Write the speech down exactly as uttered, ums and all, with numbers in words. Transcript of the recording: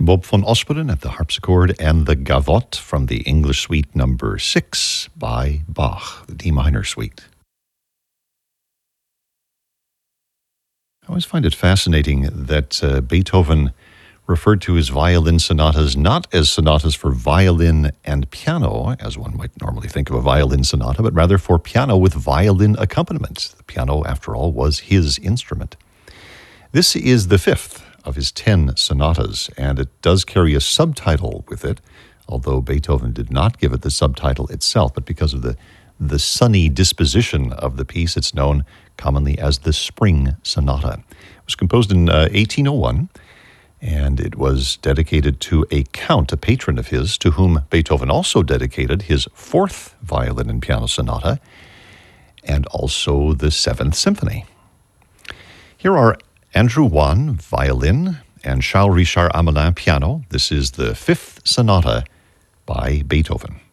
Bob van Osperen at the harpsichord, and the Gavotte from the English Suite number six by Bach, the D minor suite. I always find it fascinating that uh, Beethoven referred to his violin sonatas not as sonatas for violin and piano, as one might normally think of a violin sonata, but rather for piano with violin accompaniment. The piano, after all, was his instrument. This is the fifth of his ten sonatas, and it does carry a subtitle with it, although Beethoven did not give it the subtitle itself, but because of the, the sunny disposition of the piece, it's known commonly as the Spring Sonata. It was composed in uh, eighteen oh one, and it was dedicated to a count, a patron of his, to whom Beethoven also dedicated his fourth violin and piano sonata, and also the Seventh Symphony. Here are Andrew Wan, violin, and Charles Richard Amelin, piano. This is the Fifth Sonata by Beethoven.